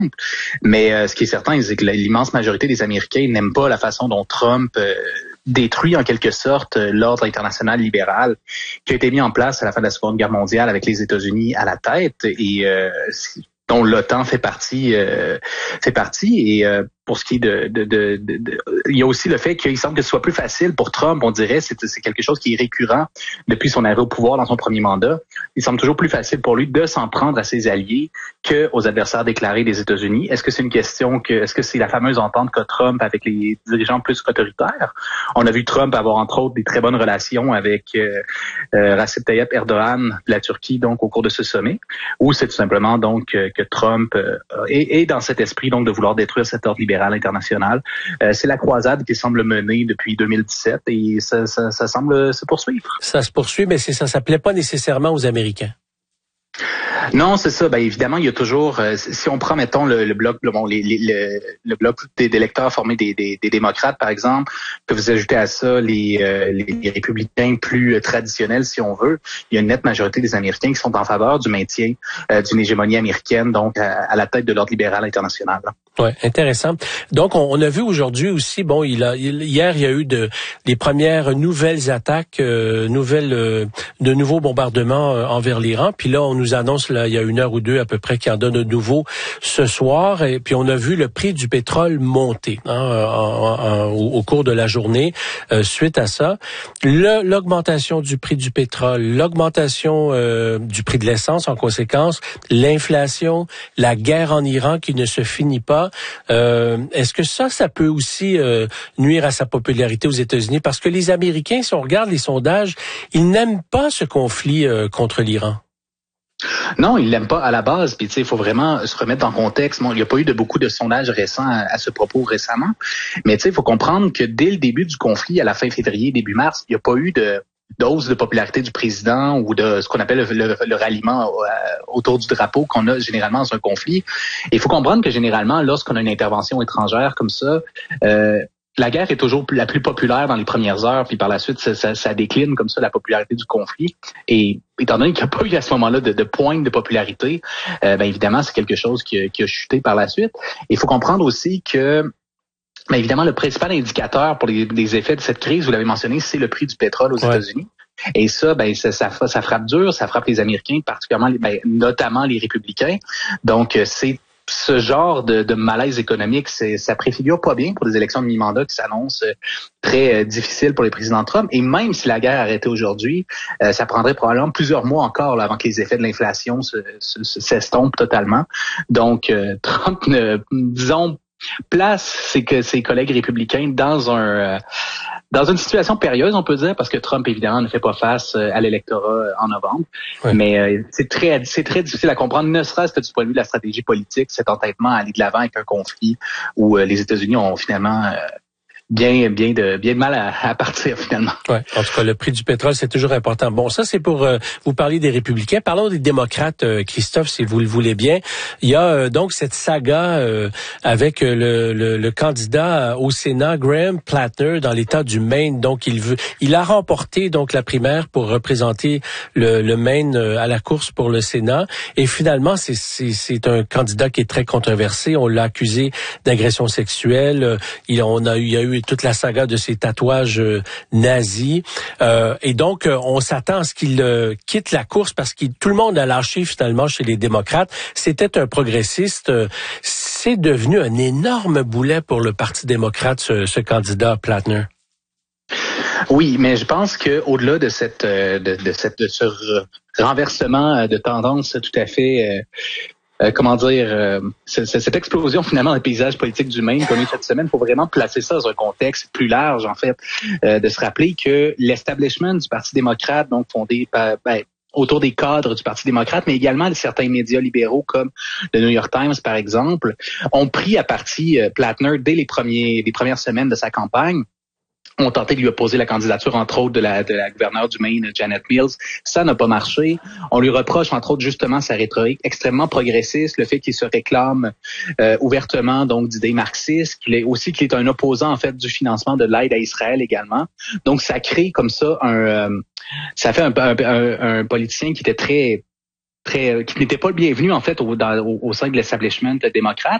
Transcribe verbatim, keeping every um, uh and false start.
Mais euh, ce qui est certain, c'est que l'immense majorité des Américains n'aiment pas la façon dont Trump euh, détruit en quelque sorte l'ordre international libéral qui a été mis en place à la fin de la Seconde Guerre mondiale avec les États-Unis à la tête et euh, dont l'OTAN fait partie, euh, fait partie. Et euh, pour ce qui est de, de, de, de, de, il y a aussi le fait qu'il semble que ce soit plus facile pour Trump, on dirait, c'est, c'est quelque chose qui est récurrent depuis son arrivée au pouvoir dans son premier mandat. Il semble toujours plus facile pour lui de s'en prendre à ses alliés que aux adversaires déclarés des États-Unis. Est-ce que c'est une question que, est-ce que c'est la fameuse entente qu'a Trump avec les dirigeants plus autoritaires? On a vu Trump avoir entre autres des très bonnes relations avec euh, euh, Recep Tayyip Erdogan de la Turquie, donc au cours de ce sommet, ou c'est tout simplement donc euh, que Trump euh, est, est dans cet esprit donc de vouloir détruire cet ordre libéral international. Euh, c'est la croisade qui semble mener depuis deux mille dix-sept et ça, ça, ça semble se poursuivre. Ça se poursuit, mais c'est ça, ça plaît pas nécessairement aux Américains. Non, c'est ça. Ben évidemment, il y a toujours. Euh, si on prend, mettons le, le bloc, bon, les, les, le, le bloc des électeurs formé des, des, des démocrates, par exemple, que vous ajoutez à ça les, euh, les, les républicains plus traditionnels, si on veut, il y a une nette majorité des Américains qui sont en faveur du maintien euh, d'une hégémonie américaine, donc à, à la tête de l'ordre libéral international. Ouais, intéressant. Donc, on, on a vu aujourd'hui aussi, bon, il a il, hier il y a eu de les premières nouvelles attaques, euh, nouvelles euh, de nouveaux bombardements euh, envers l'Iran. Puis là, on nous annonce là il y a une heure ou deux à peu près qu'il en donne de nouveau ce soir. Et puis on a vu le prix du pétrole monter hein, en, en, au, au cours de la journée euh, suite à ça. Le, l'augmentation du prix du pétrole, l'augmentation euh, du prix de l'essence en conséquence, l'inflation, la guerre en Iran qui ne se finit pas. Euh, est-ce que ça, ça peut aussi euh, nuire à sa popularité aux États-Unis? Parce que les Américains, si on regarde les sondages, ils n'aiment pas ce conflit euh, contre l'Iran. Non, ils l'aiment pas à la base. Puis tu sais, il faut vraiment se remettre dans le contexte. Bon, il n'y a pas eu de beaucoup de sondages récents à, à ce propos récemment. Mais tu sais, il faut comprendre que dès le début du conflit, à la fin février, début mars, il n'y a pas eu de d'hausse de popularité du président ou de ce qu'on appelle le, le, le ralliement euh, autour du drapeau qu'on a généralement dans un conflit. Il faut comprendre que généralement, lorsqu'on a une intervention étrangère comme ça, euh, la guerre est toujours la plus populaire dans les premières heures, puis par la suite, ça, ça, ça décline comme ça la popularité du conflit. Et étant donné qu'il n'y a pas eu à ce moment-là de, de pointe de popularité, euh, ben évidemment, c'est quelque chose qui a, qui a chuté par la suite. Il faut comprendre aussi que mais évidemment, le principal indicateur pour les, les effets de cette crise, vous l'avez mentionné, c'est le prix du pétrole aux ouais. États-Unis. Et ça, ben ça, ça, ça frappe dur, ça frappe les Américains, particulièrement, les, ben, notamment les républicains. Donc, c'est ce genre de, de malaise économique, c'est, ça préfigure pas bien pour des élections de mi-mandat qui s'annoncent très euh, difficiles pour les présidents Trump. Et même si la guerre arrêtait aujourd'hui, euh, ça prendrait probablement plusieurs mois encore là, avant que les effets de l'inflation se, se, se, s'estompent totalement. Donc, euh, Trump, ne, disons, place c'est que ses collègues républicains dans un euh, dans une situation périlleuse, on peut dire, parce que Trump évidemment ne fait pas face euh, à l'électorat en novembre. Ouais. Mais euh, c'est très c'est très difficile à comprendre, ne serait-ce que du point de vue de la stratégie politique, cet entêtement à aller de l'avant avec un conflit où euh, les États-Unis ont finalement euh, bien bien de bien de mal à, à partir finalement. Ouais, en tout cas le prix du pétrole c'est toujours important. Bon, ça c'est pour euh, vous parler des républicains. Parlons des démocrates, euh, Christophe, si vous le voulez bien. Il y a euh, donc cette saga euh, avec le, le le candidat au Sénat Graham Plattner dans l'État du Maine. Donc il veut il a remporté donc la primaire pour représenter le le Maine à la course pour le Sénat et finalement c'est c'est c'est un candidat qui est très controversé. On l'a accusé d'agression sexuelle. Il on a eu il y a eu toute la saga de ses tatouages euh, nazis. Euh, et donc, euh, on s'attend à ce qu'il euh, quitte la course parce que tout le monde a lâché finalement chez les démocrates. C'était un progressiste. Euh, c'est devenu un énorme boulet pour le Parti démocrate, ce, ce candidat Plattner. Oui, mais je pense que au-delà de cette, de, de cette, de ce renversement de tendance tout à fait euh, Euh, comment dire, euh, c- c- cette explosion finalement des paysages politiques du Maine qu'on a eu cette semaine, il faut vraiment placer ça dans un contexte plus large en fait, euh, de se rappeler que l'establishment du Parti démocrate, donc fondé par, ben, autour des cadres du Parti démocrate, mais également de certains médias libéraux comme le New York Times par exemple, ont pris à partie euh, Plattner dès les premiers, les premières semaines de sa campagne. On tenté de lui opposer la candidature, entre autres, de la, de la gouverneure du Maine, Janet Mills. Ça n'a pas marché. On lui reproche, entre autres, justement, sa rhétorique extrêmement progressiste, le fait qu'il se réclame euh, ouvertement donc d'idées marxistes, qu'il est aussi qu'il est un opposant, en fait, du financement de l'aide à Israël également. Donc, ça crée comme ça un... Euh, ça fait un, un, un, un politicien qui était très... très qui n'était pas le bienvenu en fait au, dans, au, au sein de l'establishment démocrate.